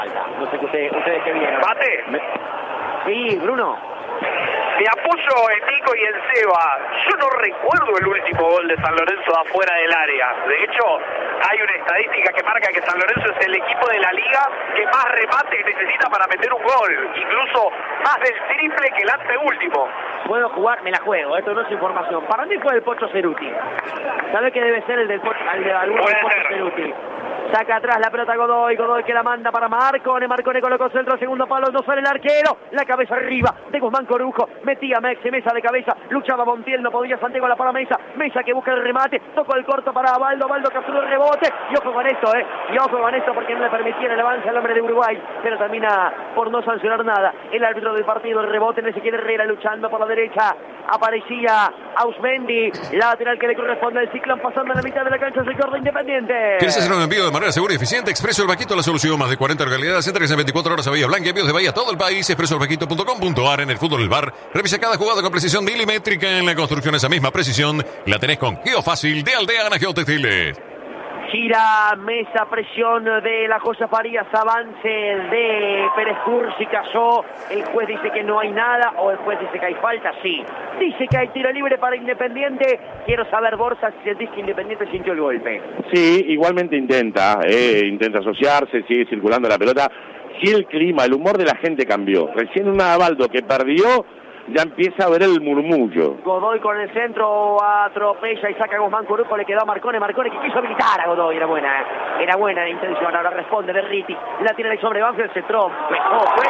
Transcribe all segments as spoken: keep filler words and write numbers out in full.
No sé que ustedes, ustedes qué vieron. ¿Mate? Me... Sí, Bruno. Me apoyo en Nico y en Seba. Yo no recuerdo el último gol de San Lorenzo de afuera del área. De hecho, hay una estadística que marca que San Lorenzo es el equipo de la liga que más remate necesita para meter un gol. Incluso más del triple que el anteúltimo. Puedo jugar, me la juego, esto no es información. Para mí fue el Pocho Ceruti. ¿Sabe qué debe ser el del Pocho, el de alguno del Pocho Ceruti? Saca atrás la pelota Godoy, Godoy que la manda para Marcone, Marcone colocó centro, segundo palo, no sale el arquero, la cabeza arriba de Guzmán Corujo, metía Maxi Mesa de cabeza, luchaba Montiel, no podía Santiago la para Mesa, Mesa que busca el remate, tocó el corto para Abaldo, Abaldo capturó el rebote, y ojo con esto, eh, y ojo con esto porque no le permitieron el avance al hombre de Uruguay, pero termina por no sancionar nada, el árbitro del partido, el rebote en Ezequiel Herrera luchando por la derecha, aparecía Ausmendi, lateral que le corresponde al Ciclón pasando a la mitad de la cancha, sector de Independiente. ¿Quieres hacer un envío de manera segura y eficiente? Expreso El Vaquito, la solución. Más de cuarenta localidades, entregas en veinticuatro horas a Bahía Blanca, envíos de Bahía a todo el país. expreso el vaquito punto com punto a r. En el fútbol del bar, revisa cada jugada con precisión milimétrica. En la construcción, esa misma precisión la tenés con Geofácil de Aldea Ana Geotextiles. Gira, Mesa, presión de la Joya Farías, avance de Pérez Cursi, cayó, el juez dice que no hay nada, o el juez dice que hay falta, sí, dice que hay tiro libre para Independiente, quiero saber, Borja, si sentís que Independiente sintió el golpe. Sí, igualmente intenta, eh, intenta asociarse, sigue circulando la pelota, si el clima, el humor de la gente cambió, recién un Abaldo que perdió, ya empieza a ver el murmullo. Godoy con el centro atropella y saca a Guzmán Corujo, le quedó a Marcone, Marcone que quiso habilitar a Godoy, era buena, ¿eh? era buena la intención, ahora responde Berriti, la tiene de sobre Banfield, se trompezó, fue...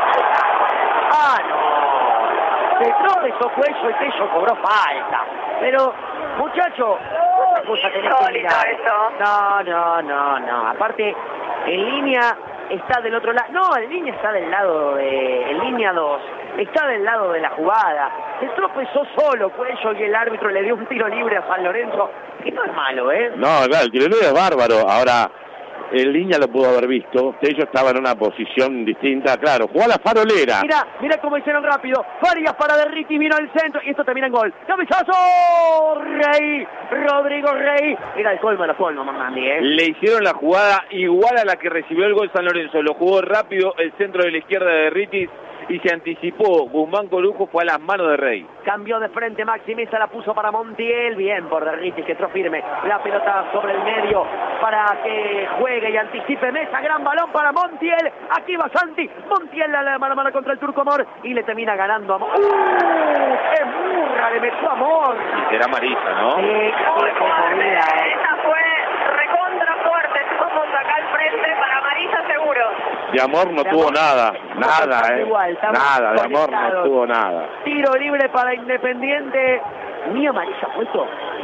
¡Ah, no! Se trompezó Cuello y Cuello cobró falta, pero, muchacho, otra cosa tenés que mirar. No, no, no, no, aparte, en línea... está del otro lado, no, en línea está del lado de, en línea dos, está del lado de la jugada, se tropezó solo Cuello y el árbitro le dio un tiro libre a San Lorenzo, que no es malo, ¿eh? No, claro, el tiro libre es bárbaro, ahora en línea lo pudo haber visto, ellos estaban en una posición distinta, claro, jugó a la farolera. Mira, mira cómo hicieron rápido, Farías para Derriti, vino al centro, y esto termina en gol, ¡cabezazo! Rey, Rodrigo Rey, era el colmo de los colmos, Mamandi, ¿eh? Le hicieron la jugada igual a la que recibió el gol San Lorenzo, lo jugó rápido, el centro de la izquierda de Derriti, y se anticipó, Guzmán Corujo fue a las manos de Rey. Cambió de frente, Maxi Mesa la puso para Montiel, bien por Derriti, que entró firme, la pelota sobre el medio para que juegue y anticipe Mesa, gran balón para Montiel, aquí va Santi, Montiel la mano a mano contra el Turco Amor y le termina ganando Amor. ¡Uh! ¡Qué burra le metió Amor! Y será amarilla, ¿no? Sí, qué comodidad. Esta fue recontra fuerte, somos acá al frente para amarilla seguro. De Amor no de tuvo amor. nada, nada, eh. Igual, nada, de Amor no tuvo nada. Tiro libre para Independiente, ni amarilla puesto.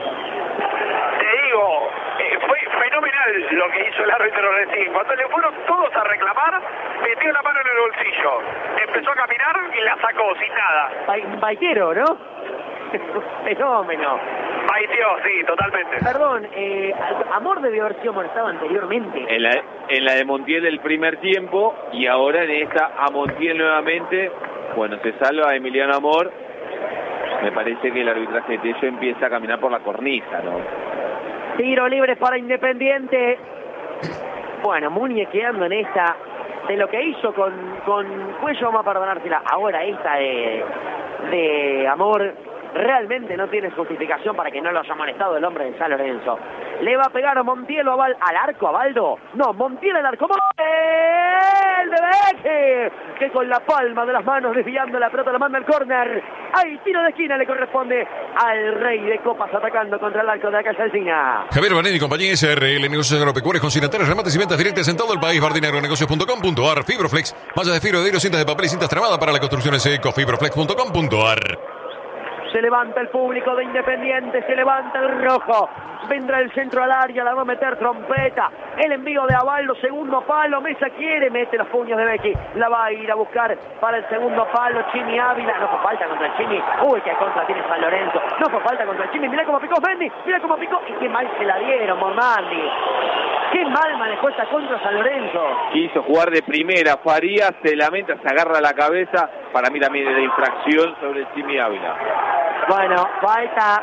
Te digo, eh, fue fenomenal lo que hizo el árbitro recién. Cuando le fueron todos a reclamar, metió la mano en el bolsillo, empezó a caminar y la sacó sin nada. Ba- Baitero, ¿no? Fenómeno. Baiteó, sí, totalmente. Perdón, eh, Amor debió haber sido molestado anteriormente. En la, en la de Montiel del primer tiempo, y ahora en esta a Montiel nuevamente, bueno, se salva a Emiliano Amor, me parece que el arbitraje de Tello empieza a caminar por la cornisa, ¿no? Tiro libre para Independiente. Bueno, muñequeando en esta, de lo que hizo con, con Cuello, vamos a perdonársela. Ahora esta de, de Amor realmente no tiene justificación para que no lo haya molestado el hombre de San Lorenzo. Le va a pegar a Montiel o a Val, al arco a Baldo. No, Montiel al arco. ¡El de Beque! Que con la palma de las manos desviando la pelota la manda al córner. Hay tiro de esquina, le corresponde al Rey de Copas atacando contra el arco de la calle Alcina. Javier Banini y compañía S R L, negocios agropecuarios con sinatarios, remates y ventas directas en todo el país. bardinagronegocios punto com punto a r. Fibroflex, mallas de fibra de hilo, cintas de papel y cintas tramadas para la construcción seco. Fibroflex punto com punto a r. Se levanta el público de Independiente, se levanta el rojo. Vendrá el centro al área, la va a meter trompeta. El envío de Abaldo, segundo palo. Mesa quiere, mete los puños de Becky. La va a ir a buscar para el segundo palo. Chimi Ávila, no fue falta contra el Chimi. Uy, qué contra tiene San Lorenzo. No fue falta contra el Chimi. Mirá cómo picó Mendy, mirá cómo picó. Y qué mal se la dieron, Mormandi. Qué mal manejó esta contra San Lorenzo. Quiso jugar de primera, Farías se lamenta, se agarra la cabeza. Para mí también es de infracción sobre el Chimi Ávila. Bueno, falta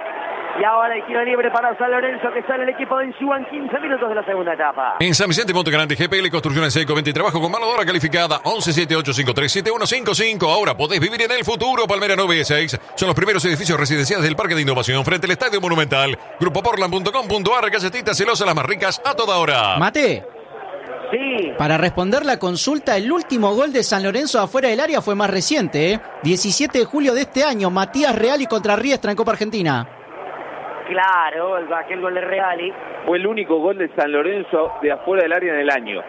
Y ahora el tiro libre para San Lorenzo, que sale el equipo de Insúa en quince minutos de la segunda etapa. En San Vicente Monte Grande, G P L Construcciones Seco, veinte trabajo con mano de obra calificada, once siete ocho cinco tres siete uno cinco cinco. Ahora podés vivir en el futuro. Palmera nueve y seis son los primeros edificios residenciales del Parque de Innovación frente al Estadio Monumental. Grupo Portland punto com punto a r, galletitas celosas las más ricas a toda hora. Mate. Sí. Para responder la consulta, el último gol de San Lorenzo afuera del área fue más reciente, ¿eh? diecisiete de julio de este año, Matías Reali contra Riestra en Copa Argentina. Claro, el, aquel gol de Reali. Fue el único gol de San Lorenzo de afuera del área en el año.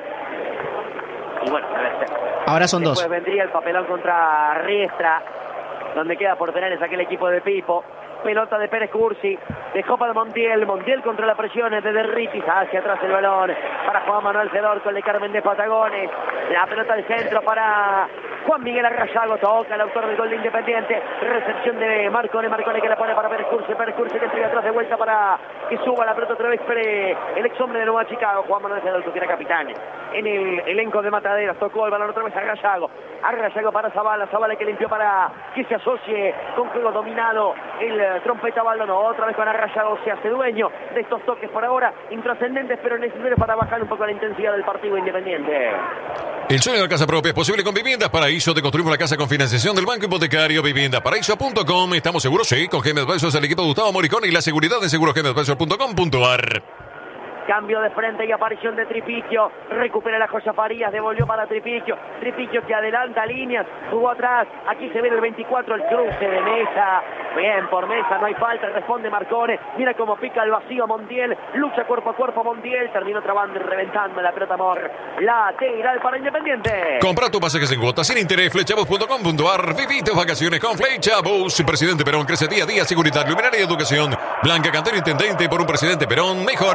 Y bueno, a ver, ahora son después dos. vendría el papelón contra Riestra, donde queda por penales aquel equipo de Pipo. Pelota de Pérez Cursi, dejó para Montiel, Montiel contra la presión de Derritis, hacia atrás el balón para Juan Manuel Fedor con el de Carmen de Patagones, la pelota del centro para Juan Miguel Arrayago, toca el autor del gol de Independiente, recepción de Marcone, Marcone que la pone para Pérez Cursi, Pérez Cursi que sigue atrás de vuelta para que suba la pelota otra vez Pérez, el ex hombre de Nueva Chicago, Juan Manuel Fedor, que era capitán en el elenco de Mataderos, tocó el balón otra vez a Arrayago, Arrayago para Zavala, Zavala que limpió para que se asocie con juego dominado el trompeta Baldo, otra vez con Arrayago, se hace dueño de estos toques por ahora intrascendentes pero necesarios para bajar un poco la intensidad del partido Independiente. El sueño de la casa propia es posible con Viviendas Paraíso. Te construimos la casa con financiación del Banco Hipotecario. Vivienda Paraíso punto com. Estamos seguros, sí, con G M Advisors, el equipo de Gustavo Moricón y la seguridad de seguros G M Advisors punto com punto a r. Cambio de frente y aparición de Tripiquio. Recupera la joya Farías, devolvió para Tripiquio. Tripiquio que adelanta líneas, jugó atrás. Aquí se ve el veinticuatro, el cruce de Mesa. Bien por Mesa, no hay falta, responde Marcone. Mira cómo pica el vacío Montiel. Lucha cuerpo a cuerpo Montiel. Terminó trabando y reventando la pelota Mor. Lateral para Independiente. Compra tu pasajes en cuotas sin interés. Flechabus punto com punto a r. Viví tus vacaciones con Flechabus. Presidente Perón crece día a día. Seguridad, luminaria y educación. Blanca Cantero, intendente por un presidente Perón mejor.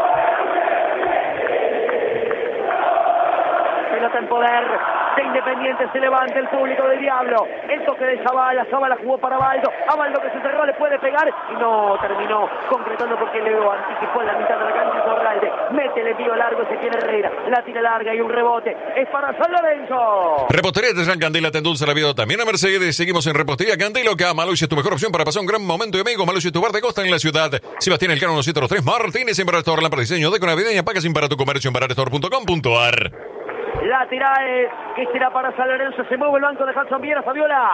En poder de Independiente, se levanta el público del Diablo, el toque de Zavala, Zavala jugó para Baldo, a Baldo que se cerró, le puede pegar y no terminó concretando porque Leo anticipó en la mitad de la cancha Zorralde, mete el envío largo, se tiene Herrera, la tira larga y un rebote, es para San Lorenzo. Repostería de San Candela, te endulza la vida también a Mercedes. Seguimos en Repostería Candelo, que Malusia es tu mejor opción para pasar un gran momento de amigos. Malusia es tu bar de costa en la ciudad. Sebastián Elcano uno siete dos tres Martínez en Barrestore, lámpara diseño de con navideña, paga sin para tu comercio en barrestore punto com punto a r. Laterales, que será para San Lorenzo, se mueve el banco de Hudson Viera, Fabiola.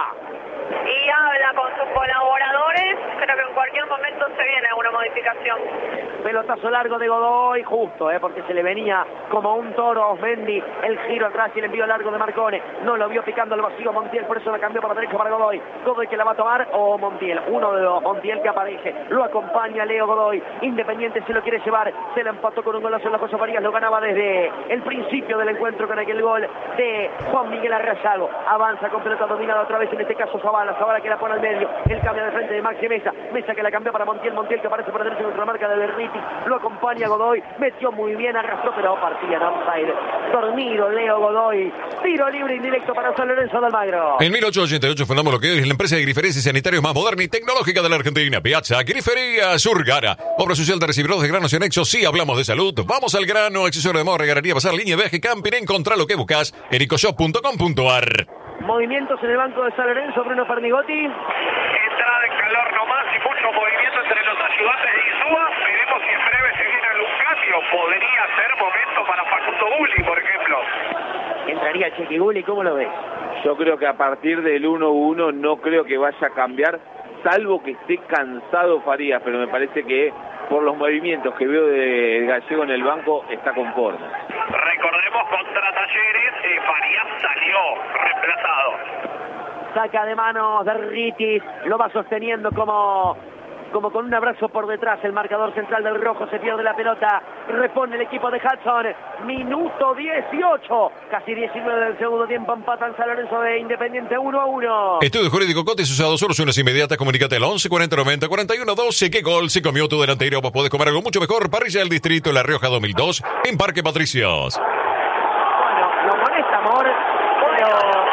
Y habla con sus colaboradores, creo que en cualquier momento se viene una modificación. Pelotazo largo de Godoy, justo, eh, porque se le venía como un toro a Osmendi, el giro atrás y el envío largo de Marcone. No lo vio picando el vacío Montiel, por eso la cambió para derecha para Godoy. Godoy que la va a tomar, o Montiel, uno de los Montiel que aparece. Lo acompaña Leo Godoy. Independiente se lo quiere llevar, se la empató con un golazo en la José Farías, lo ganaba desde el principio del encuentro con aquel gol de Juan Miguel Arrayago. Avanza con pelota dominada otra vez, en este caso Zavala, Zavala que la pone al medio, el cambio de frente de Maxi Mesa, Mesa que la cambió para Montiel, Montiel que aparece por derecha contra la marca de Berriti, lo acompaña Godoy, metió muy bien, arrastró pero partía en outside, dormido Leo Godoy, tiro libre indirecto para San Lorenzo de Almagro. En mil ochocientos ochenta y ocho fundamos lo que es la empresa de griferías y sanitarios más moderna y tecnológica de la Argentina, Piazza Grifería Surgara, obra social de recibidores de granos y anexos. Si hablamos de salud, vamos al grano, accesorio de moda, regalaría, pasar línea, viaje, camping, encontrar lo que buscas en ecoshop punto com punto a r. Movimientos en el banco de San Lorenzo, Bruno Pernigotti. Entrada en calor nomás y mucho movimiento entre los ayudantes de Insúa. Veremos si en breve se viene algún cambio. Podría ser momento para Facundo Gulli, por ejemplo. Entraría Chequi Gulli, ¿cómo lo ves? Yo creo que a partir del uno uno no creo que vaya a cambiar, salvo que esté cansado Farías, pero me parece que por los movimientos que veo de Gallego en el banco está conforme. Recordemos contra Talleres, eh, Farías salió reemplazado. Saca de manos de Ritis, lo va sosteniendo como, como con un abrazo por detrás el marcador central del rojo, se pierde la pelota, repone el equipo de Hudson, minuto dieciocho, casi diecinueve del segundo tiempo, empatan San Lorenzo de Independiente uno a uno. Estudio Jurídico Cotes usado, soluciones inmediatas, comunícate al once cuarenta noventa cuarenta y uno doce. ¿Qué gol se comió tu delantero? Vos podés comer algo mucho mejor. Parrilla del Distrito, La Rioja dos mil dos, en Parque Patricios. Bueno, lo molesta Amor, pero...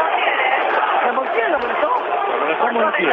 ¿Montiel lo molestó? Lo Montiel.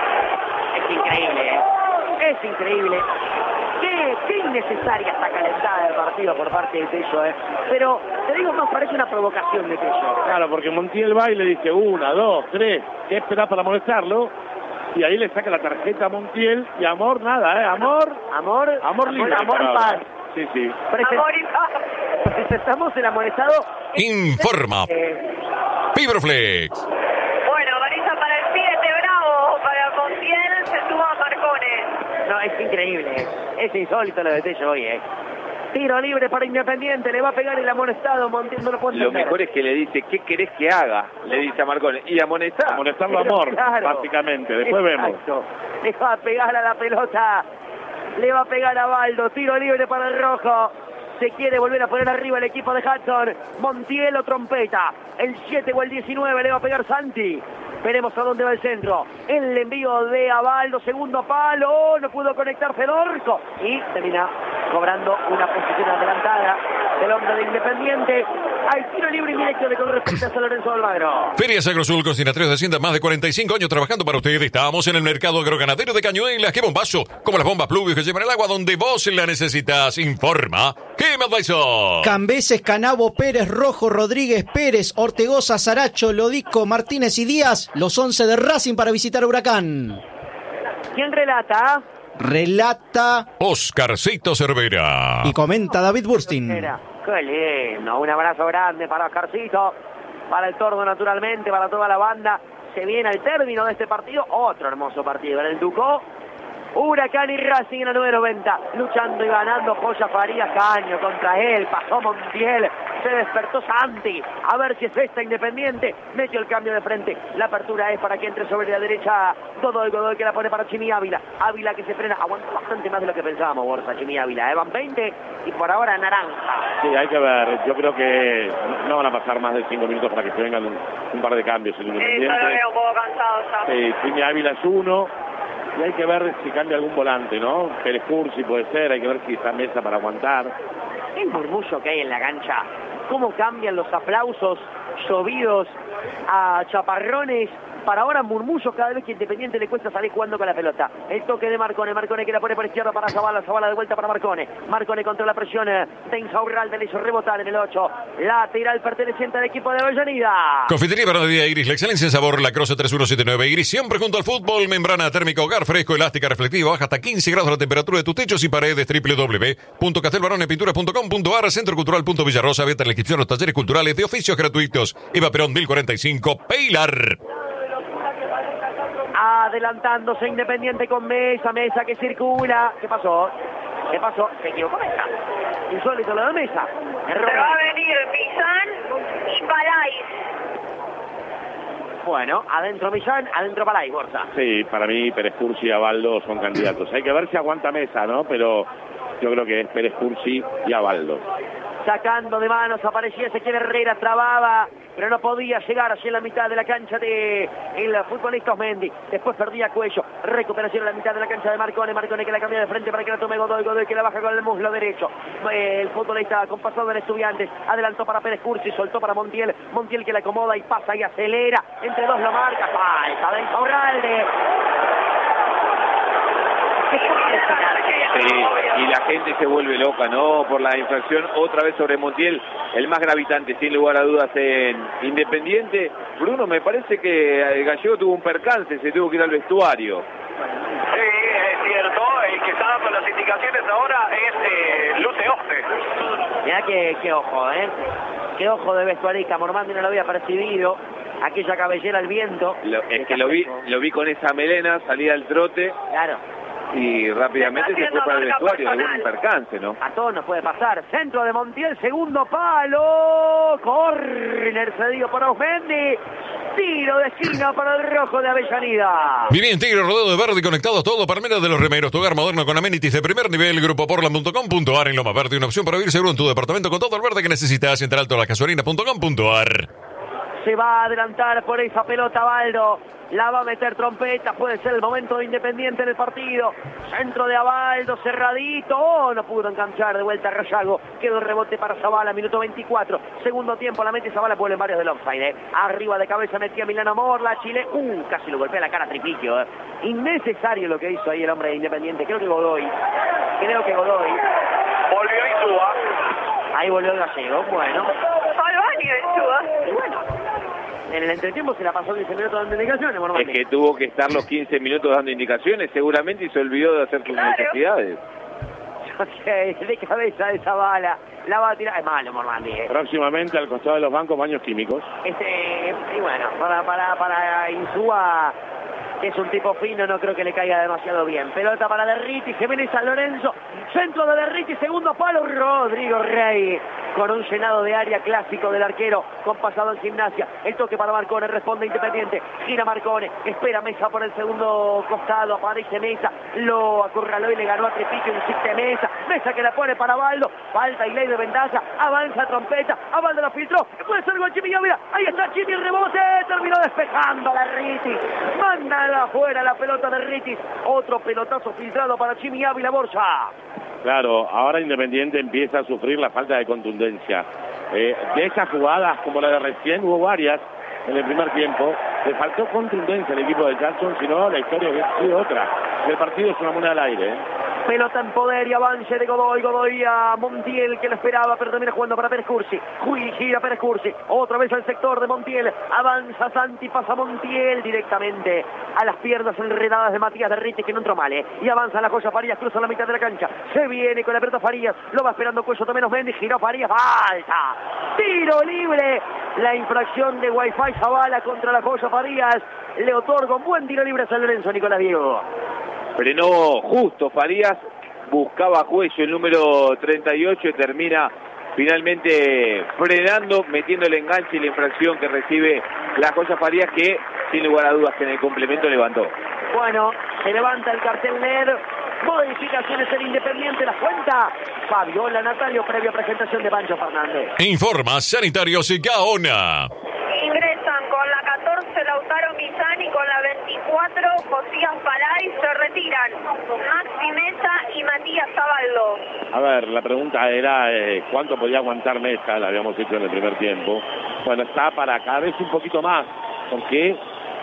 Es increíble, ¿eh? Es increíble. Qué, qué innecesaria esta calentada del partido por parte de Tello, ¿eh? Pero, te digo más, parece una provocación de Tello. Claro, porque Montiel va y le dice una, dos, tres. ¿Qué esperás para molestarlo? y ahí le saca la tarjeta a Montiel y Amor nada, ¿eh? Amor, Amor, Amor libre. Amor y paz. Sí, sí. Present- Amor y paz. Presentamos el amonestado. Informa Eh, Fibroflex. Bueno, Marisa para el siete, bravo. Para Montiel se suma Marcone. no, es increíble. Es insólito lo de Tello hoy, ¿eh? Tiro libre para Independiente, le va a pegar el amonestado, Montiel no lo puede Lo entender. mejor es que le dice, ¿qué querés que haga? Le dice a Marcone. Y amonestar. Amonestarlo a Amor, Claro. básicamente. Después vemos. Exacto. Le va a pegar a la pelota. Le va a pegar a Baldo. Tiro libre para el rojo. Se quiere volver a poner arriba el equipo de Hudson. Montiel o trompeta. El siete o el diecinueve le va a pegar Santi. Veremos a dónde va el centro. El envío de Abaldo, segundo palo. Oh, no pudo conectar Fedorco. Y termina cobrando una posición adelantada del hombre de Independiente. Hay tiro libre indirecto de con respecto a San Lorenzo de Almagro. Feria Sagrosul con Sinatrios de Hacienda, más de cuarenta y cinco años trabajando para ustedes. Estamos en el mercado agroganadero de Cañuelas. ¡Qué bombazo! Como las bombas pluvios que llevan el agua donde vos la necesitas. Informa Game Advisor. Cambeses, Canabo, Pérez, Rojo, Rodríguez, Pérez, Ortegoza, Saracho, Lodico, Martínez y Díaz, los once de Racing para visitar Huracán. ¿Quién relata? Relata Oscarcito Cervera. y comenta David Burstin. Era. Qué lindo, un abrazo grande para Oscarcito, para el torno naturalmente, para toda la banda. Se viene al término de este partido, otro hermoso partido en el Ducó. Huracán y Racing en la nueve noventa, luchando y ganando. Joya Farías, caño contra él, pasó Montiel, se despertó Santi, a ver si es esta Independiente, metió el cambio de frente, la apertura es para que entre sobre la derecha Godoy, Godoy que la pone para Chimi Ávila, Ávila que se frena, aguanta bastante más de lo que pensábamos, Borja, Chimi Ávila, ¿eh? Van veinte y por ahora naranja. Sí, hay que ver. Yo creo que no van a pasar más de cinco minutos para que se vengan un, un par de cambios en Sí, yo lo Independiente. veo un poco cansado ya. Sí, Jimmy Ávila es uno. Y hay que ver si cambia algún volante, ¿no? Pérez Cursi puede ser, hay que ver si está Mesa para aguantar. El murmullo que hay en la cancha, cómo cambian los aplausos llovidos a chaparrones. Para ahora murmullos cada vez que Independiente le cuesta salir jugando con la pelota. El toque de Marcone, Marcone que la pone por izquierda para Zavala, Zavala de vuelta para Marcone. Marcone contra la presión de Insaurralde, le hizo rebotar en el ocho. Lateral perteneciente al equipo de Avellaneda. Confitería Bernadía Iris, la excelencia en sabor, la Croce tres uno siete nueve Iris, siempre junto al fútbol, membrana térmica, hogar fresco, elástica, reflectiva, baja hasta quince grados la temperatura de tus techos y paredes, w w w punto castelbaronepinturas punto com punto a r, Centro Cultural punto Villarrosa, abierta la inscripción a los talleres culturales de oficios gratuitos. Eva Perón, mil cuarenta y cinco, Pilar. Adelantándose Independiente con Mesa, Mesa que circula. ¿Qué pasó? ¿Qué pasó? Se equivocó Mesa. Insólito lo de Mesa. Error. Se va a venir Pizán y Palais. Bueno, adentro Millán, adentro Palay, Borja. Sí, para mí Pérez Cursi y Abaldo son candidatos. Hay que ver si aguanta Mesa, ¿no? Pero yo creo que es Pérez Cursi y Abaldo. Sacando de manos, aparecía Ezequiel Herrera, trababa, pero no podía llegar allí en la mitad de la cancha de el futbolista Osmendi. Después perdía Cuello, recuperación en la mitad de la cancha de Marcone, Marcone que la cambia de frente para que la tome Godoy, Godoy que la baja con el muslo derecho. El futbolista compasado en Estudiantes, adelantó para Pérez Cursi, soltó para Montiel, Montiel que la acomoda y pasa y acelera, entre dos lo marca, falta de Insaurralde. Sí, y la gente se vuelve loca, ¿no? Por la infracción otra vez sobre Montiel, el más gravitante, sin lugar a dudas, en Independiente. Bruno, me parece que el Gallego tuvo un percance, se tuvo que ir al vestuario. Sí, es cierto. El que está dando las indicaciones ahora es eh, Luce Oste. Mirá que, que ojo, ¿eh? Qué ojo de vestuarista, Mormandi no lo había percibido. Aquella cabellera al viento. Lo, es que lo vi, lo vi con esa melena, salía al trote. Claro. Y rápidamente se fue para el vestuario, de un percance, ¿no? A todos nos puede pasar. Centro de Montiel, segundo palo. Corner cedido por Osmendi. Tiro de esquina para el rojo de Avellaneda. Viví Tigre, rodeo de verde y conectados todo. Palmeras de los Remeros, tu hogar moderno con amenities de primer nivel. Grupo Portland punto com punto a r en Loma Verde. Una opción para vivir seguro en tu departamento con todo el verde que necesitas. Entre alto las gasolina punto com punto a r. Se va a adelantar por esa pelota Baldo. La va a meter trompeta, puede ser el momento de Independiente en el partido. Centro de Abaldo, cerradito. Oh, no pudo enganchar de vuelta a Rayago. Quedó el rebote para Zavala, minuto veinticuatro. Segundo tiempo, la mete Zavala, vuelven varios del offside. ¿eh? Arriba de cabeza metía Milano Amor, la Chile. Uh, casi lo golpea la cara a Tripiquio. ¿eh? Innecesario lo que hizo ahí el hombre de Independiente. Creo que Godoy. Creo que Godoy. Volvió Insúa. Ahí volvió el Gallego. Bueno. Al baño, Insúa. Y bueno. En el entretiempo se la pasó quince minutos dando indicaciones, Mormandi. Es que tuvo que estar los quince minutos dando indicaciones, seguramente, y se olvidó de hacer sus Claro. necesidades. Ok, de cabeza esa bala. La va a tirar. Es malo, Mormandi. ¿eh? Próximamente al costado de los bancos, baños químicos. Este, y bueno, para, para, para Insúa, que es un tipo fino, no creo que le caiga demasiado bien. Pelota para Derriti, Jiménez San Lorenzo. Centro de Derriti, segundo palo, Rodrigo Rey. Con un llenado de área clásico del arquero, con pasado en Gimnasia. El toque para Marcone, responde Independiente. Gira Marcone, espera Mesa por el segundo costado. Aparece Mesa, lo acorraló y le ganó a Trepico. Insiste Mesa. Mesa que la pone para Baldo. Falta y ley de ventaja. Avanza Trompeta. A Baldo la filtró. Puede ser gol Chimi Ávila. Ahí está Chimi, rebote. Terminó despejando a Derriti. Manda afuera la pelota de Derriti. Otro pelotazo filtrado para Chimi Ávila Borja. Claro, ahora Independiente empieza a sufrir la falta de contundencia. Eh, de esas jugadas, como la de recién, hubo varias en el primer tiempo. Le faltó contundencia al equipo de Jackson, si no, la historia hubiera sido otra. El partido es una moneda al aire, ¿eh? Pelota en poder y avance de Godoy. Godoy a Montiel, que lo esperaba, pero termina jugando para Pérez Cursi. Juli gira Pérez Cursi. Otra vez al sector de Montiel. Avanza Santi, pasa Montiel directamente a las piernas enredadas de Matías Derriti, que no entró mal, ¿eh? Y avanza la Joya Farías, cruza la mitad de la cancha. Se viene con la pelota Farías. Lo va esperando Cuello menos Mendy. Giró Farías. Falta. Tiro libre. La infracción de Wi-Fi Zavala contra la Joya Farías le otorga un buen tiro libre a San Lorenzo, Nicolás Diego. Frenó justo Farías, buscaba Cuello, el número treinta y ocho, y termina finalmente frenando, metiendo el enganche y la infracción que recibe la Joya Farías, que sin lugar a dudas que en el complemento levantó. Bueno, se levanta el cartel N E R. Modificaciones en Independiente, las cuenta Fabiola Natalio, previa presentación de Pancho Fernández. Informa Sanitarios y Gaona. Ingresan con la catorce Lautaro Misani, con la veinticuatro Josías Palay, se retiran Maxi Mesa y Matías Zabaldo. A ver, la pregunta era eh, cuánto podía aguantar Mesa, la habíamos hecho en el primer tiempo. Bueno, está para cada vez un poquito más, porque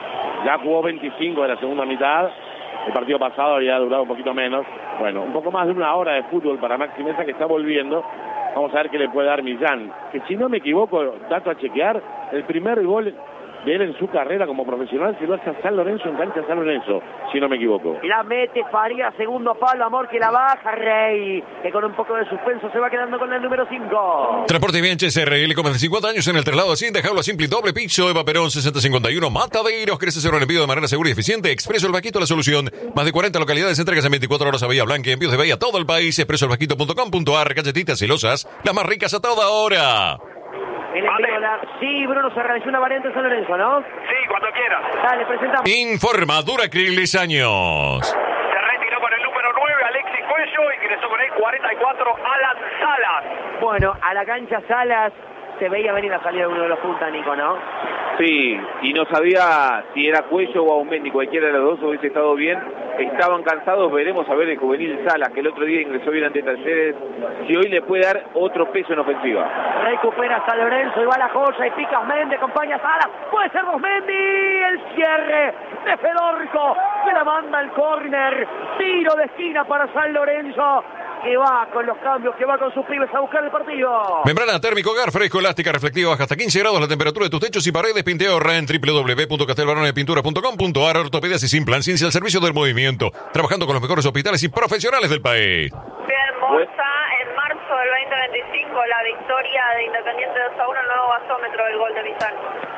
ya jugó veinticinco de la segunda mitad. El partido pasado había durado un poquito menos. Bueno, un poco más de una hora de fútbol para Maxi Mesa, que está volviendo. Vamos a ver qué le puede dar Millán. Que si no me equivoco, dato a chequear, el primer gol de él en su carrera como profesional se lo hace a San Lorenzo en cancha de San Lorenzo, si no me equivoco. La mete Farías, segundo palo, Amor que la baja, Rey, que con un poco de suspenso se va quedando con el número cinco. Transporte Bianches R L, con más de cincuenta años en el traslado así, jaula simple y doble piso, Eva Perón sesenta cincuenta y uno, Mataderos, ¿querés hacer un envío de manera segura y eficiente? Expreso El Vaquito, la solución. Más de cuarenta localidades, entregas en veinticuatro horas a Bahía Blanca, envíos de Bahía a todo el país, expreso el vaquito punto com punto a r, galletitas celosas, las más ricas a toda hora. El envío, la... Sí, Bruno, se realizó una variante en San Lorenzo, ¿no? Sí, cuando quieras. Dale, presentamos. Informa Duracrilis Años. Se retiró con el número nueve, Alexis Cuello, ingresó con el cuarenta y cuatro, Alan Salas. Bueno, a la cancha Salas se veía venir la salida de uno de los puntas, Nico, ¿no? Sí, y no sabía si era Cuello o Aumendi, cualquiera de los dos hubiese estado bien. Estaban cansados, veremos a ver el juvenil Salas, que el otro día ingresó bien ante Talleres, si hoy le puede dar otro peso en ofensiva. Recupera San Lorenzo y va la Joya y pica Osmendi, acompaña a Salas, puede ser Osmendi, el cierre de Fedorco, que la manda al córner, tiro de esquina para San Lorenzo, que va con los cambios, que va con sus pibes a buscar el partido. Membrana térmico hogar, fresco, elástica, reflectiva, baja hasta quince grados la temperatura de tus techos y paredes. Pinte ahorra en w w w punto castelbaronespintura punto com punto a r. Ortopedias y Simplan, ciencia al servicio del movimiento, trabajando con los mejores hospitales y profesionales del país. Bien, Morsa, en marzo del veinte veinticinco, la victoria de Independiente dos a uno, el nuevo gasómetro del gol de Misani.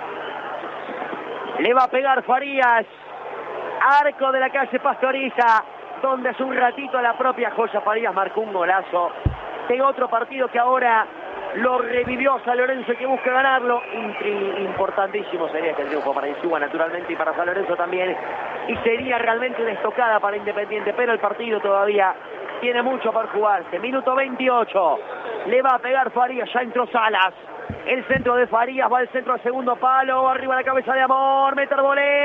Le va a pegar Farías, arco de la calle Pastoriza, donde hace un ratito la propia Joya Farías marcó un golazo de otro partido que ahora lo revivió San Lorenzo, que busca ganarlo. Intri- importantísimo sería este triunfo para Insúa, naturalmente, y para San Lorenzo también, y sería realmente una estocada para Independiente, pero el partido todavía tiene mucho por jugarse. Minuto veintiocho, le va a pegar Farías, ya entró Salas, el centro de Farías, va al centro al segundo palo, arriba la cabeza de Amor, mete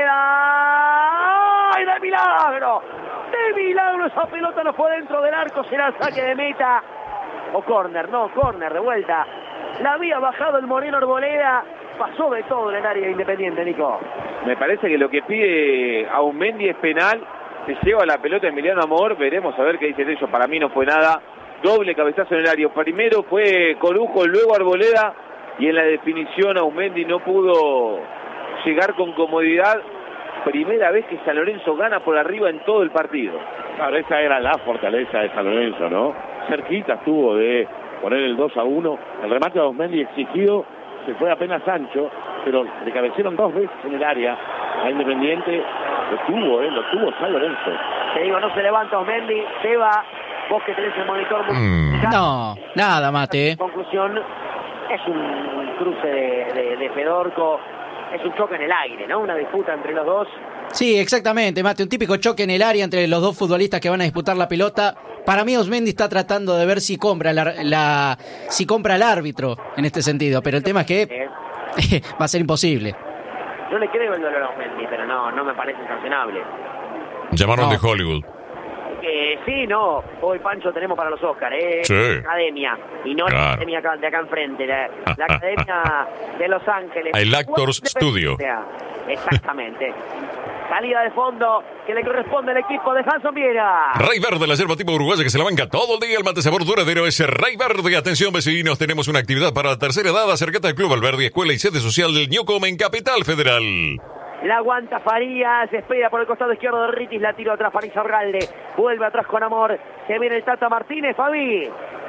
Arboleda, ¡ay, de milagro! De milagro esa pelota no fue dentro del arco, será saque de meta, o córner, no, córner de vuelta. La había bajado el Moreno Arboleda, pasó de todo en el área de Independiente, Nico. Me parece que lo que pide Aumendi es penal, se lleva la pelota Emiliano Amor, veremos a ver qué dicen ellos, para mí no fue nada, doble cabezazo en el área, primero fue Corujo, luego Arboleda, y en la definición Aumendi no pudo llegar con comodidad. Primera vez que San Lorenzo gana por arriba en todo el partido. Claro, esa era la fortaleza de San Lorenzo, ¿no? Cerquita estuvo de poner el dos a uno. El remate de Osmendi exigido se fue apenas ancho, pero le cabecearon dos veces en el área. A Independiente lo tuvo, ¿eh? Lo tuvo San Lorenzo. Te digo, no se levanta Osmendi, se va. Vos que tenés el monitor muy... Mm. No, nada, Mate. En conclusión, es un cruce de, de, de Fedorco. Es un choque en el aire, ¿no? Una disputa entre los dos. Sí, exactamente, Mate. Un típico choque en el área entre los dos futbolistas que van a disputar la pelota. Para mí, Osmendi está tratando de ver si compra la, la si compra el árbitro en este sentido. Pero el tema es que eh, va a ser imposible. Yo le creo el dolor a Osmendi, pero no, no me parece sancionable. Llamaron No. de Hollywood. Eh, sí, no. Hoy, Pancho, tenemos para los Oscars, ¿eh? Sí. Academia. Y no Claro. la academia acá, de acá enfrente. La, la academia de Los Ángeles. El Actors Studio. Exactamente. Salida de fondo que le corresponde al equipo de Hanson Viera. Rey Verde, la yerba tipo uruguaya que se la banca todo el día. El mate sabor duradero es Rey Verde. Atención, vecinos, tenemos una actividad para la tercera edad. Acércate al Club Alberdi, escuela y sede social del Newcom en Capital Federal. La aguanta Farías, espera por el costado izquierdo de Ritis, la tiro atrás Farías Argalde, vuelve atrás con Amor, se viene el Tata Martínez, Fabi.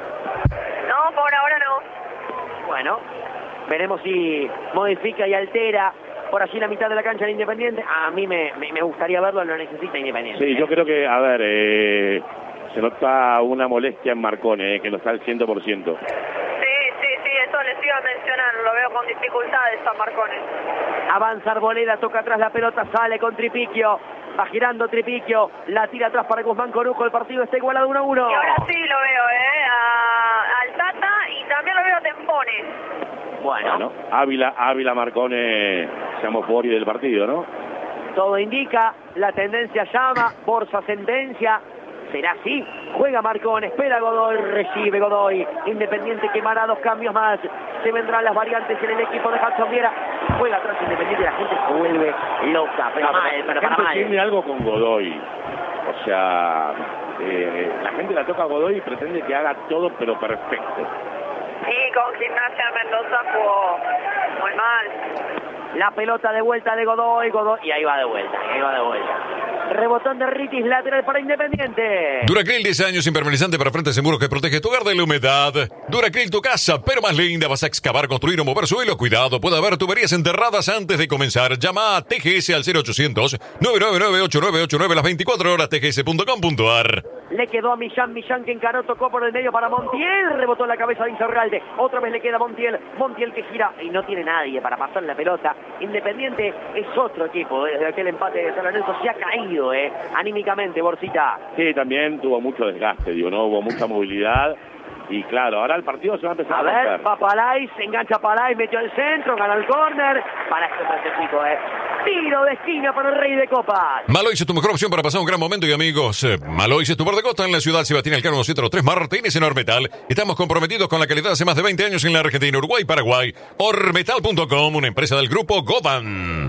No, por ahora no. Bueno, veremos si modifica y altera por allí la mitad de la cancha de Independiente. A mí me, me, me gustaría verlo, lo necesita Independiente. Sí, yo creo que, a ver, eh, se nota una molestia en Marcone, eh, que no está al cien por ciento. Sí, sí, sí, eso les iba a mencionar, lo veo con dificultades a Marcone. Avanza Arboleda, toca atrás la pelota, sale con Tripiquio, va girando Tripiquio, la tira atrás para Guzmán Corujo, el partido está igualado uno a uno. Y ahora sí lo veo, ¿eh? A, al Tata y también lo veo a Tempones. Bueno, Bueno, Ávila, Ávila Marcone, seamos Bori del partido, ¿no? todo indica, la tendencia llama, Borsa sentencia, será así, juega Marcón, espera Godoy, recibe Godoy, Independiente quemará dos cambios más, se vendrán las variantes en el equipo de Hudson Viera, juega atrás Independiente, la gente se vuelve loca, pero mal, pero La para gente mal. tiene algo con Godoy. O sea, eh, la gente la toca a Godoy y pretende que haga todo, pero perfecto. Sí, con Gimnasia Mendoza jugó muy mal. La pelota de vuelta de Godoy, Godoy, y ahí va de vuelta, ahí va de vuelta. Rebotón de Ritis, lateral para Independiente. Duracril, diez años, impermeabilizante para frentes seguros que protege tu hogar de la humedad. Duracril, tu casa, pero más linda. Vas a excavar, construir o mover suelo. Cuidado, puede haber tuberías enterradas antes de comenzar. Llama a T G S al cero ochocientos, nueve nueve nueve, ocho nueve ocho nueve las veinticuatro horas, t g s punto com punto a r. Le quedó a Millán, Millán que encaró, tocó por el medio para Montiel, rebotó en la cabeza de Insaurralde, otra vez le queda a Montiel, Montiel que gira y no tiene nadie para pasar la pelota. Independiente es otro equipo, desde aquel empate de San Lorenzo se ha caído, eh, anímicamente, Borcita. Sí, también tuvo mucho desgaste, digo, ¿no? Hubo mucha movilidad. Y claro, ahora el partido se va a empezar A a, ver, romper. va Palay, se engancha Palay, metió el centro, gana el córner, para este frentecito, eh. Tiro de esquina para el Rey de Copas. Malois es tu mejor opción para pasar un gran momento y amigos. Eh, Malois es tu bar de costa en la ciudad Sebastián Elcano doscientos tres Martínez en Ormetal. Estamos comprometidos con la calidad hace más de veinte años en la Argentina, Uruguay, Paraguay. Ormetal punto com, una empresa del grupo Goban.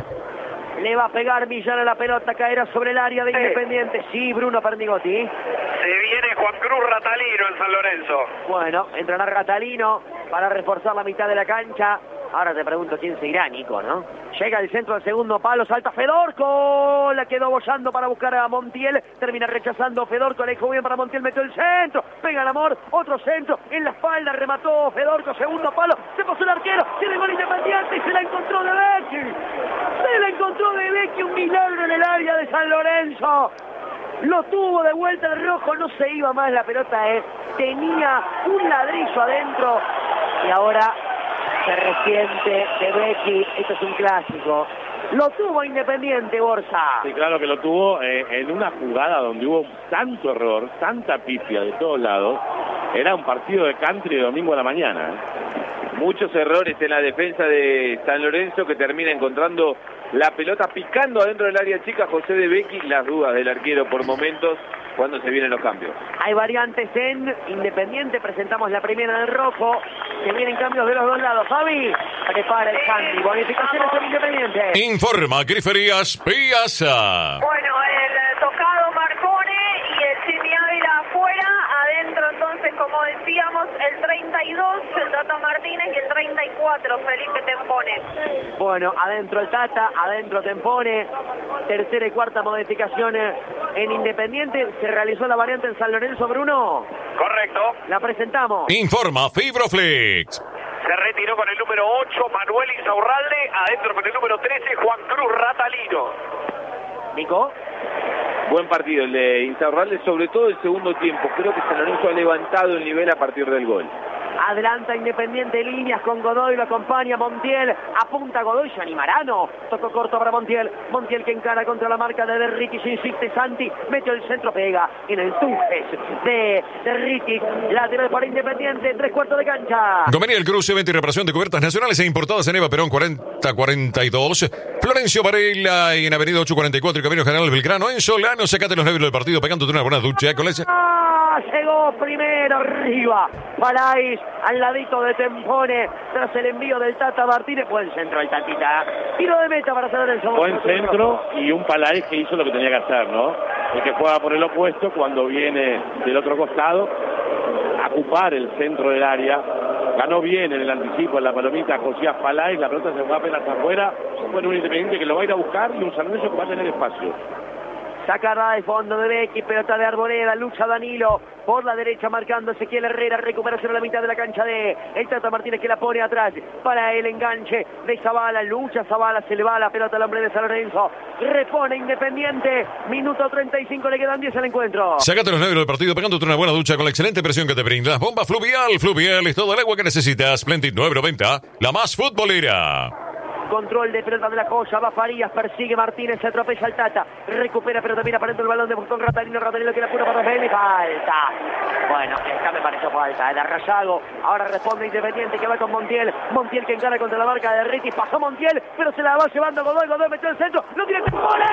Le va a pegar Millán a la pelota, caerá sobre el área de Independiente. Sí, Bruno Pernigotti. Se viene Juan Cruz Ratalino en San Lorenzo. Bueno, entrará Ratalino para reforzar la mitad de la cancha. Ahora te pregunto quién se irá, Nico, ¿no? Llega al centro del segundo palo, salta Fedorco, la quedó bollando para buscar a Montiel, termina rechazando Fedorco, le dejó bien para Montiel, metió el centro, pega el amor, otro centro, en la espalda remató Fedorco, segundo palo, se pasó el arquero, tiene gol Independiente y se la encontró de Becchi, se la encontró de Becchi, un milagro en el área de San Lorenzo. Lo tuvo de vuelta el rojo, no se iba más la pelota, eh. Tenía un ladrillo adentro y ahora se resiente de Becchi. Esto es un clásico. Lo tuvo Independiente, Borsa. Sí, claro que lo tuvo eh, en una jugada donde hubo tanto error, tanta pifia de todos lados. Era un partido de country de domingo a la mañana. ¿eh? Muchos errores en la defensa de San Lorenzo que termina encontrando la pelota picando adentro del área chica José de Becchi. Las dudas del arquero por momentos cuando se vienen los cambios. Hay variantes en Independiente. Presentamos la primera del rojo. Se vienen cambios de los dos lados. Fabi, prepara el Sandy. Bonificaciones en Independiente. Informa Griferías Piazza. Bueno, el tocado Marcone y el Jimmy Ávila afuera, adentro entonces, como decíamos, el treinta y dos, el Tata Martínez, y el treinta y cuatro, Felipe Tempo. Tempone. Bueno, adentro el Tata, adentro Tempone. Tercera y cuarta modificación en Independiente. Se realizó la variante en San Lorenzo, Bruno. Correcto. La presentamos. Informa Fibroflex. Se retiró con el número ocho Manuel Insaurralde, adentro con el número trece Juan Cruz Ratalino. Nico. Buen partido el de Insaurralde, sobre todo el segundo tiempo. Creo que San Lorenzo ha levantado el nivel a partir del gol. Adelanta Independiente, líneas con Godoy, lo acompaña Montiel, apunta Godoy, se animará, no, tocó corto para Montiel, Montiel que encara contra la marca de Derritis, insiste Santi, metió el centro, pega en el tujes de Derritis, lateral para Independiente, tres cuartos de cancha. Convenía el cruce, venta y reparación de cubiertas nacionales e importadas en Eva Perón cuarenta cuarenta y dos, Florencio Varela en Avenida ocho cuarenta y cuatro y Camino General Belgrano, en Solano, sacate los nervios del partido, pegándote una buena ducha con ese... ¡Ah! Llegó primero arriba, Palais al ladito de Tempone, tras el envío del Tata Martínez, buen centro el Tatita, tiro de meta para San Lorenzo. Buen centro y un Palais que hizo lo que tenía que hacer, ¿no? El que juega por el opuesto cuando viene del otro costado a ocupar el centro del área. Ganó bien en el anticipo en la palomita Josías Palais, la pelota se fue apenas afuera. Bueno, un Independiente que lo va a ir a buscar y un San Lorenzo que va a tener espacio. Sacada de fondo de Becchi, pelota de Arboleda, lucha Danilo, por la derecha marcando Ezequiel Herrera, recuperación a la mitad de la cancha de el Tata Martínez que la pone atrás para el enganche de Zavala, lucha Zavala, se le va la pelota al hombre de San Lorenzo, repone Independiente, minuto treinta y cinco, le quedan diez al encuentro. Sácate los nervios del partido pegándote una buena ducha con la excelente presión que te brinda Bomba Fluvial, Fluvial es todo el agua que necesitas, Splendid nueve noventa, la más futbolera. Control de pelota de la Joya, va Farías, persigue Martínez, se atropella al Tata, recupera pero también aparenta el balón de Boston Ratalino, Ratalino que la pura para Rafael y falta. Bueno, esta me pareció falta, de Arrayago, ahora responde Independiente que va con Montiel, Montiel que encara contra la marca de Ricky, pasó Montiel, pero se la va llevando Godoy, Godoy metió el centro, no tiene Tempone,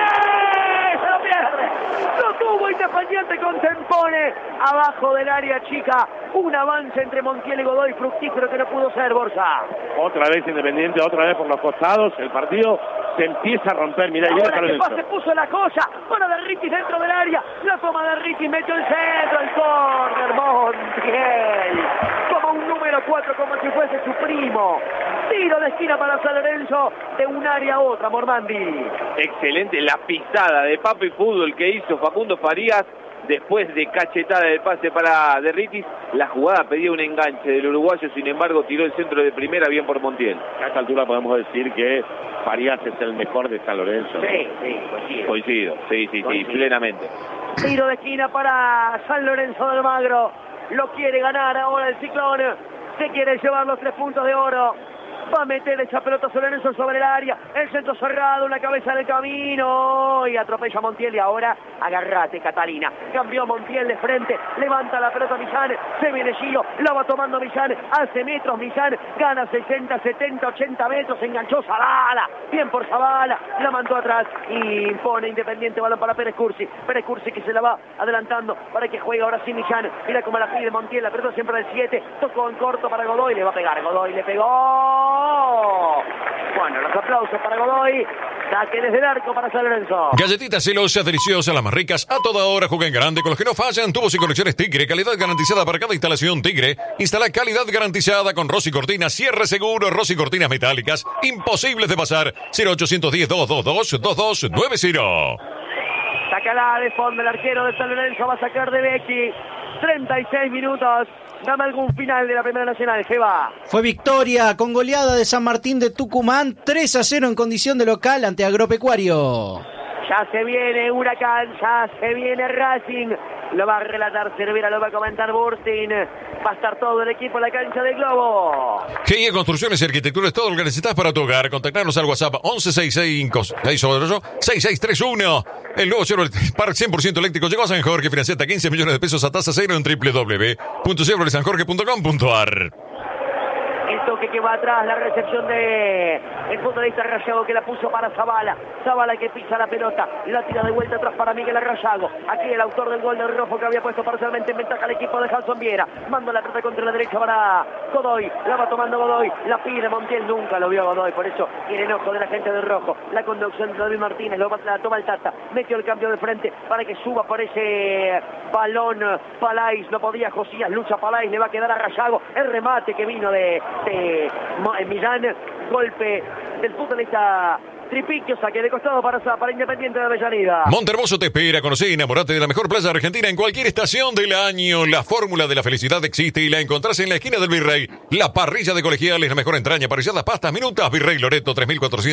se lo pierde, lo tuvo Independiente con Tempone, abajo del área chica, un avance entre Montiel y Godoy, fructífero que no pudo ser, Borja. Otra vez Independiente, otra vez por los costados, el partido se empieza a romper, mirá, y viene San Lorenzo. Se puso la cosa, bueno, de Ricky dentro del área, la toma de Ricky, metió el centro, el córner, Montiel, como un número cuatro, como si fuese su primo, tiro de esquina para San Lorenzo, de un área a otra, Mormandi. Excelente la pisada de Papi Fútbol que hizo Facundo Farías, después de cachetada del pase para Derritis, la jugada pedía un enganche del uruguayo, sin embargo tiró el centro de primera bien por Montiel. A esta altura podemos decir que Farías es el mejor de San Lorenzo. Sí, sí, coincido. Coincido, sí, sí, Coincido. sí, plenamente. Tiro de esquina para San Lorenzo del Magro, lo quiere ganar ahora el Ciclón, se quiere llevar los tres puntos de oro. Va a meter esa pelota San Lorenzo sobre el área, el centro cerrado, una cabeza en el camino y atropella a Montiel y ahora agarrate Catalina, cambió Montiel de frente, levanta la pelota Millán, se viene Gio, la va tomando Millán, hace metros Millán, gana sesenta, setenta, ochenta metros, enganchó Zavala, bien por Zavala, la mandó atrás y impone Independiente, balón para Pérez Cursi, Pérez Cursi que se la va adelantando para que juegue ahora sí Millán, mira cómo la pide Montiel, la pelota siempre del siete, tocó en corto para Godoy, le va a pegar, Godoy le pegó. Bueno, los aplausos para Godoy. Saque desde el arco para San Lorenzo. Galletitas celosas, deliciosas, las más ricas. A toda hora juega en grande con los que no fallan. Tubos y conexiones Tigre. Calidad garantizada para cada instalación Tigre. Instala calidad garantizada con Rossi Cortinas. Cierre seguro. Rossi Cortinas metálicas. Imposibles de pasar. cero ochocientos diez, doscientos veintidós, dos dos nueve cero. Sácala de fondo el arquero de San Lorenzo. Va a sacar de Becchi. treinta y seis minutos. Dame algún final de la Primera Nacional, Jeva. Fue victoria con goleada de San Martín de Tucumán, tres a cero en condición de local ante Agropecuario. Ya se viene Huracán, ya se viene Racing. Lo va a relatar Cervera, lo va a comentar Burtin. Va a estar todo el equipo en la cancha del Globo. G I E Construcciones y Arquitectura es todo lo que necesitas para tu hogar. Contactarnos al WhatsApp once sesenta y cinco seis seis tres uno. El nuevo Chevrolet Spark cien por ciento eléctrico llegó a San Jorge. Financia hasta quince millones de pesos a tasa cero en doble u doble u doble u punto chevrolet san jorge punto com punto a r. El toque que va atrás, la recepción de el futbolista Rayago que la puso para Zavala. Zavala que pisa la pelota, la tira de vuelta atrás para Miguel Rayago. Aquí el autor del gol del rojo que había puesto parcialmente en ventaja al equipo de Hanson Viera. Manda la pelota contra la derecha para Godoy. La va tomando Godoy, la pide Montiel, nunca lo vio Godoy, por eso tiene enojo de la gente del rojo. La conducción de David Martínez, lo va, la toma el Tata, metió el cambio de frente para que suba por ese balón Palais, no podía Josías, lucha Palais, le va a quedar a Rayago. El remate que vino de, de Millán, golpe del futbolista Tripiquio, saque de costado para, para Independiente de Avellaneda. Montermoso te espera, conoce y enamorate de la mejor playa argentina en cualquier estación del año. La fórmula de la felicidad existe y la encontrás en la esquina del Virrey. La parrilla de Colegiales, la mejor entraña, parrilladas, pastas, minutas, Virrey Loreto tres mil cuatrocientos.